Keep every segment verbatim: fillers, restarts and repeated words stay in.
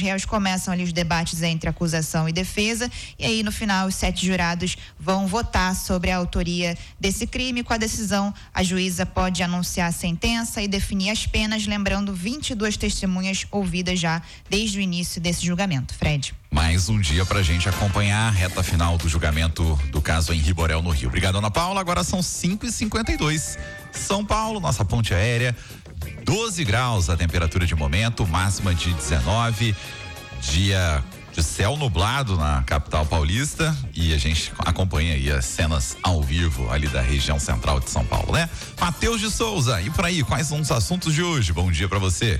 réus, começam ali os debates entre acusação e defesa, e aí no final os sete jurados vão votar sobre a autoria desse crime. Com a decisão, a juíza pode anunciar a sentença e definir as penas, lembrando vinte e duas testemunhas ouvidas já desde o início desse julgamento. Fred. Mais um dia pra gente acompanhar a reta final do julgamento do caso Henri Borel no Rio. Obrigado, Ana Paula. Agora são cinco e cinquenta e dois. São Paulo, nossa ponte aérea, doze graus a temperatura de momento, máxima de dezenove, dia de céu nublado na capital paulista, e a gente acompanha aí as cenas ao vivo ali da região central de São Paulo, né? Matheus de Souza, e por aí, quais são os assuntos de hoje? Bom dia pra você.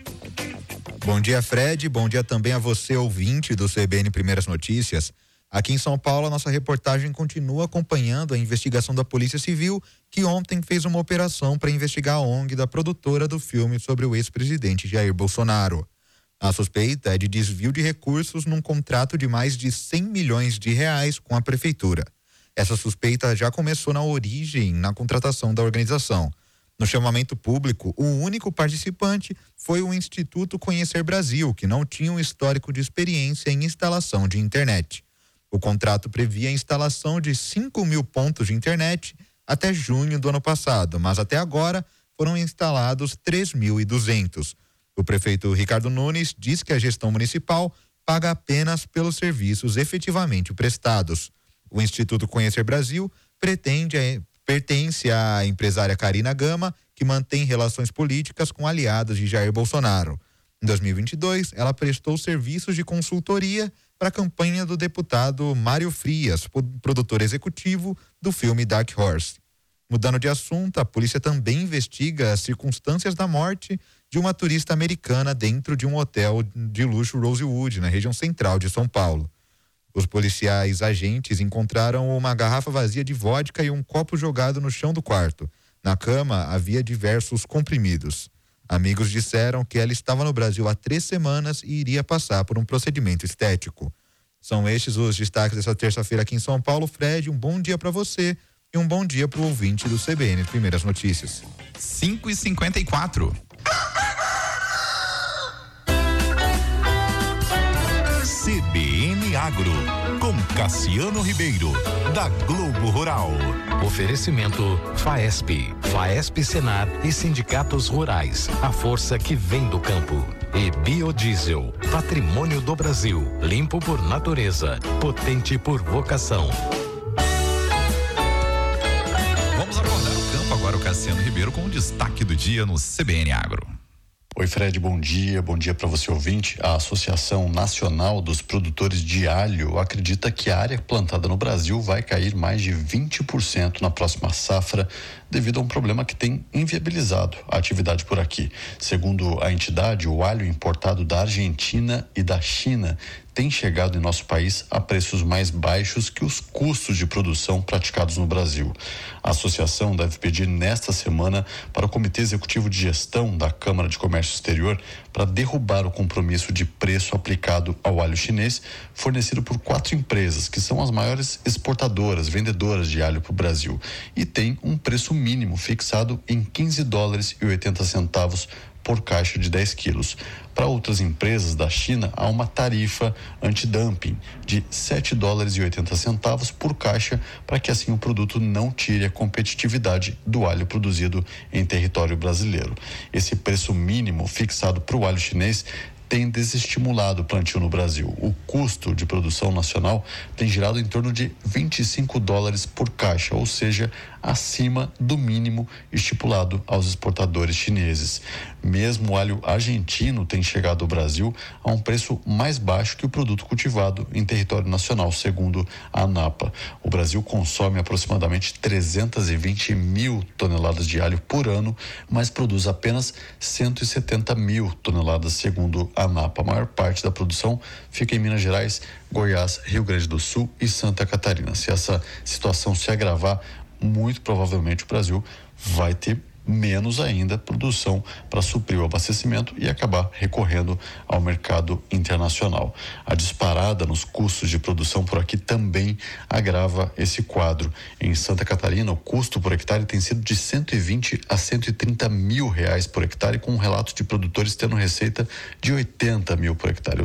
Bom dia, Fred. Bom dia também a você, ouvinte do C B N Primeiras Notícias. Aqui em São Paulo, a nossa reportagem continua acompanhando a investigação da Polícia Civil, que ontem fez uma operação para investigar a O N G da produtora do filme sobre o ex-presidente Jair Bolsonaro. A suspeita é de desvio de recursos num contrato de mais de cem milhões de reais com a prefeitura. Essa suspeita já começou na origem, na contratação da organização. No chamamento público, o único participante foi o Instituto Conhecer Brasil, que não tinha um histórico de experiência em instalação de internet. O contrato previa a instalação de cinco mil pontos de internet até junho do ano passado, mas até agora foram instalados três mil e duzentos. O prefeito Ricardo Nunes diz que a gestão municipal paga apenas pelos serviços efetivamente prestados. O Instituto Conhecer Brasil pretende pertence à empresária Karina Gama, que mantém relações políticas com aliados de Jair Bolsonaro. Em dois mil e vinte e dois, ela prestou serviços de consultoria para a campanha do deputado Mário Frias, produtor executivo do filme Dark Horse. Mudando de assunto, a polícia também investiga as circunstâncias da morte de uma turista americana dentro de um hotel de luxo Rosewood, na região central de São Paulo. Os policiais agentes encontraram uma garrafa vazia de vodka e um copo jogado no chão do quarto. Na cama havia diversos comprimidos. Amigos disseram que ela estava no Brasil há três semanas e iria passar por um procedimento estético. São estes os destaques dessa terça-feira aqui em São Paulo. Fred, um bom dia para você e um bom dia para o ouvinte do C B N Primeiras Notícias. cinco e cinquenta e quatro. C B N Agro, com Cassiano Ribeiro, da Globo Rural. Oferecimento Faesp, Faesp Senar e sindicatos rurais, a força que vem do campo. E Biodiesel, patrimônio do Brasil, limpo por natureza, potente por vocação. Vamos acordar o campo agora, o Cassiano Ribeiro, com o destaque do dia no C B N Agro. Oi, Fred, bom dia, bom dia para você, ouvinte. A Associação Nacional dos Produtores de Alho acredita que a área plantada no Brasil vai cair mais de vinte por cento na próxima safra, devido a um problema que tem inviabilizado a atividade por aqui. Segundo a entidade, o alho importado da Argentina e da China tem chegado em nosso país a preços mais baixos que os custos de produção praticados no Brasil. A associação deve pedir nesta semana para o Comitê Executivo de Gestão da Câmara de Comércio Exterior para derrubar o compromisso de preço aplicado ao alho chinês, fornecido por quatro empresas, que são as maiores exportadoras, vendedoras de alho para o Brasil, e tem um preço mínimo fixado em quinze dólares e oitenta centavos por caixa de dez quilos. Para outras empresas da China, há uma tarifa antidumping de sete dólares e oitenta centavos por caixa, para que assim o produto não tire a competitividade do alho produzido em território brasileiro. Esse preço mínimo fixado para o alho chinês tem desestimulado o plantio no Brasil. O custo de produção nacional tem girado em torno de vinte e cinco dólares por caixa, ou seja, acima do mínimo estipulado aos exportadores chineses. Mesmo o alho argentino tem chegado ao Brasil a um preço mais baixo que o produto cultivado em território nacional, segundo a ANAPA. O Brasil consome aproximadamente trezentas e vinte mil toneladas de alho por ano, mas produz apenas cento e setenta mil toneladas, segundo a ANAPA. A maior parte da produção fica em Minas Gerais, Goiás, Rio Grande do Sul e Santa Catarina. Se essa situação se agravar, muito provavelmente o Brasil vai ter menos ainda produção para suprir o abastecimento e acabar recorrendo ao mercado internacional. A disparada nos custos de produção por aqui também agrava esse quadro. Em Santa Catarina, o custo por hectare tem sido de cento e vinte a cento e trinta mil reais por hectare, com um relato de produtores tendo receita de oitenta mil por hectare.